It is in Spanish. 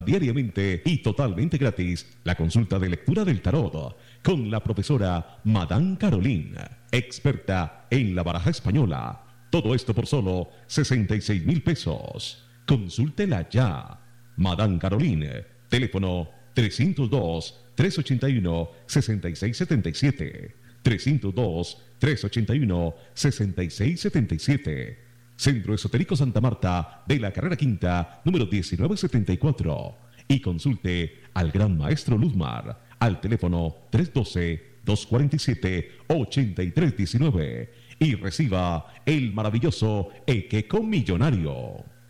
diariamente y totalmente gratis la consulta de lectura del tarot con la profesora Madame Caroline, experta en la baraja española. Todo esto por solo 66,000 pesos. Consúltela ya. Madame Caroline, teléfono 302-381-6677. 302-381-6677. Centro Esotérico Santa Marta de la Carrera Quinta, número 1974. Y consulte al Gran Maestro Luzmar al teléfono 312-247-8319 y reciba el maravilloso Equeco Millonario.